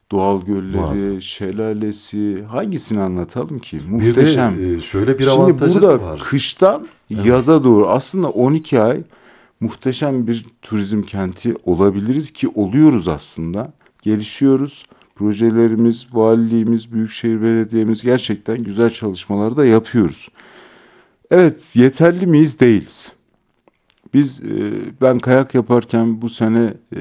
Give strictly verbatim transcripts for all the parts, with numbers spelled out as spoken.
Doğal gölleri, Muazzam. şelalesi, hangisini anlatalım ki? Bir de Muhteşem. e, şöyle bir Şimdi avantajı da burada var. kıştan Evet. yaza doğru aslında on iki ay muhteşem bir turizm kenti olabiliriz ki oluyoruz aslında. Gelişiyoruz. Projelerimiz, valiliğimiz, Büyükşehir Belediye'miz gerçekten güzel çalışmalar da yapıyoruz. Evet, yeterli miyiz? Değiliz. Biz, e, ben kayak yaparken bu sene e,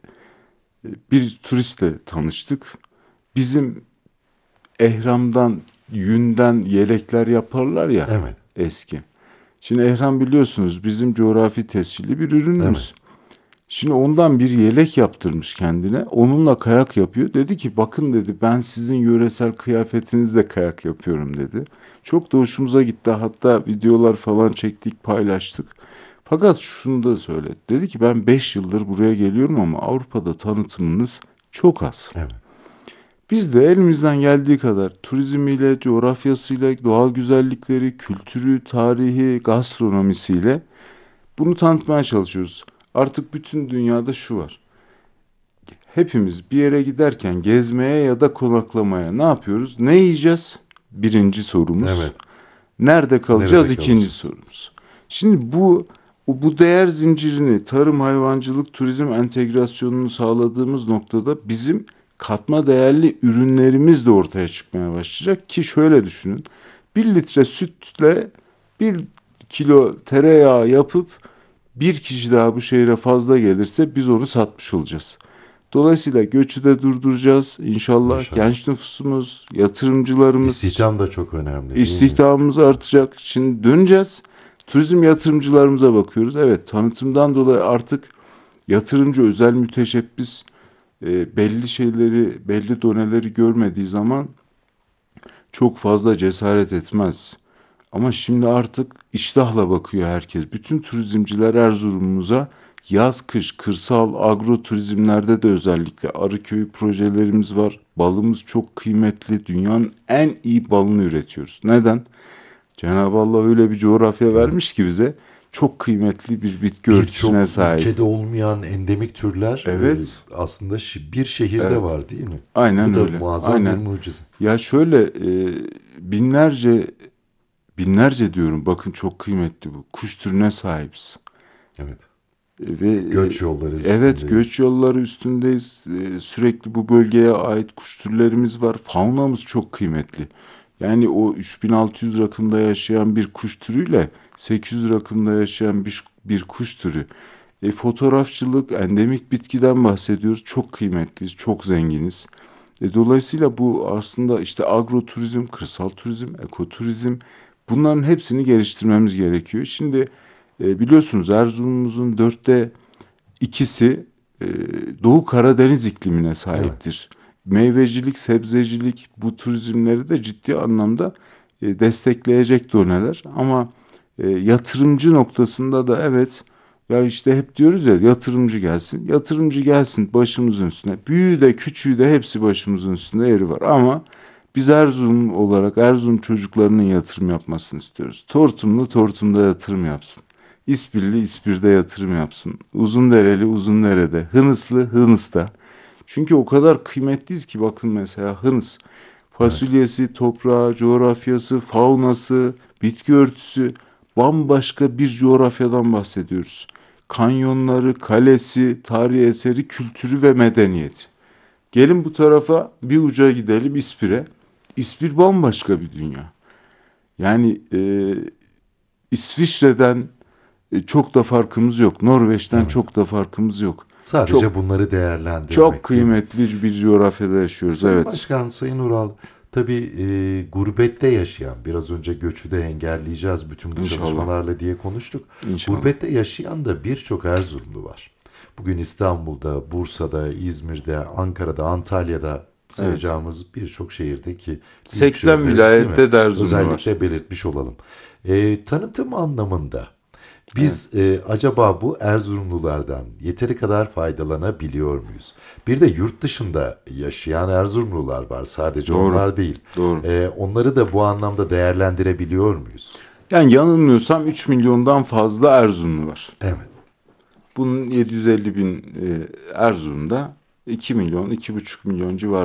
bir turistle tanıştık. Bizim ehramdan, yünden yelekler yaparlar ya Evet. eski. Şimdi ehram biliyorsunuz bizim coğrafi tescilli bir Evet. ürünümüz. Şimdi ondan bir yelek yaptırmış kendine. Onunla kayak yapıyor. Dedi ki bakın dedi ben sizin yöresel kıyafetinizle kayak yapıyorum dedi. Çok da hoşumuza gitti. Hatta videolar falan çektik, paylaştık. Fakat şunu da söyledi. Dedi ki ben beş yıldır buraya geliyorum ama Avrupa'da tanıtımınız çok az. Evet. Biz de elimizden geldiği kadar turizmiyle, coğrafyasıyla, doğal güzellikleri, kültürü, tarihi, gastronomisiyle bunu tanıtmaya çalışıyoruz. Artık bütün dünyada şu var. Hepimiz bir yere giderken gezmeye ya da konaklamaya ne yapıyoruz? Ne yiyeceğiz? Birinci sorumuz. Evet. Nerede kalacağız? Nerede İkinci kalacağız? sorumuz. Şimdi bu bu değer zincirini, tarım, hayvancılık, turizm entegrasyonunu sağladığımız noktada bizim katma değerli ürünlerimiz de ortaya çıkmaya başlayacak ki şöyle düşünün. Bir litre sütle bir kilo tereyağı yapıp bir kişi daha bu şehre fazla gelirse biz onu satmış olacağız. Dolayısıyla göçü de durduracağız. İnşallah İnşallah. genç nüfusumuz, yatırımcılarımız, İstihdam da çok önemli değil mi? İstihdamımız artacak. Şimdi döneceğiz. Turizm yatırımcılarımıza bakıyoruz. Evet, tanıtımdan dolayı artık yatırımcı özel müteşebbis e, belli şeyleri, belli doneleri görmediği zaman çok fazla cesaret etmez. Ama şimdi artık iştahla bakıyor herkes. Bütün turizmciler Erzurum'umuza yaz kış kırsal agro turizmlerde de özellikle Arıköy projelerimiz var. Balımız çok kıymetli. Dünyanın en iyi balını üretiyoruz. Neden? Cenab-ı Allah öyle bir coğrafya Evet. vermiş ki bize çok kıymetli bir bitki örtüsüne Birçok sahip. ülkede olmayan endemik türler e, Evet, aslında şi- bir şehirde evet. var değil mi? Bu Aynen da öyle. muazzam bir Aynen. mucize. Ya şöyle e, binlerce binlerce diyorum bakın çok kıymetli bu. Kuş türüne sahibiz. Evet. E, Ve e, Göç yolları evet göç üstündeyiz. yolları üstündeyiz. E, sürekli bu bölgeye ait kuş türlerimiz var. Faunamız çok kıymetli. Yani o üç bin altı yüz rakımda yaşayan bir kuş türüyle sekiz yüz rakımda yaşayan bir, bir kuş türü. E, fotoğrafçılık, endemik bitkiden bahsediyoruz. Çok kıymetliyiz, çok zenginiz. E, dolayısıyla bu aslında işte agroturizm, kırsal turizm, ekoturizm bunların hepsini geliştirmemiz gerekiyor. Şimdi e, biliyorsunuz Erzurum'umuzun dörtte ikisi e, Doğu Karadeniz iklimine Evet. sahiptir. Meyvecilik, sebzecilik bu turizmleri de ciddi anlamda e, destekleyecek doneler. Ama e, yatırımcı noktasında da evet ya işte hep diyoruz ya yatırımcı gelsin. Yatırımcı gelsin başımızın üstüne. Büyüğü de küçüğü de hepsi başımızın üstünde yeri var. Ama biz Erzurum olarak Erzurum çocuklarının yatırım yapmasını istiyoruz. Tortumlu Tortum'da yatırım yapsın. İspirli İspir'de yatırım yapsın. Uzundereli Uzundere'de. Hınıslı Hınıs'ta. Çünkü o kadar kıymetliyiz ki bakın mesela Hınıs. Evet. Fasulyesi, toprağı, coğrafyası, faunası, bitki örtüsü bambaşka bir coğrafyadan bahsediyoruz. Kanyonları, kalesi, tarihi eseri, kültürü ve medeniyeti. Gelin bu tarafa bir uca gidelim İspir'e. İspir bambaşka bir dünya. Yani e, İsviçre'den e, çok da farkımız yok. Norveç'ten Evet. çok da farkımız yok. Çok Sadece bunları çok değerlendirmek değil mi? kıymetli bir coğrafyada yaşıyoruz. Sayın Evet. Başkan, Sayın Ural, tabii e, gurbette yaşayan, biraz önce göçü de engelleyeceğiz bütün bu İnşallah. çalışmalarla diye konuştuk. İnşallah. Gurbette yaşayan da birçok Erzurumlu var. Bugün İstanbul'da, Bursa'da, İzmir'de, Ankara'da, Antalya'da Evet. sayacağımız birçok şehirdeki büyük seksen şehirleri değil mi? vilayette de Erzurumlu var. Özellikle belirtmiş olalım. E, tanıtım anlamında Evet. biz e, acaba bu Erzurumlulardan yeteri kadar faydalanabiliyor muyuz? Bir de yurt dışında yaşayan Erzurumlular var. Sadece Doğru. onlar değil. Doğru. E, onları da bu anlamda değerlendirebiliyor muyuz? Yani yanılmıyorsam üç milyondan fazla Erzurumlu var. Evet. Bunun yedi yüz elli bin e, Erzurum'da iki milyon, iki buçuk milyon civarı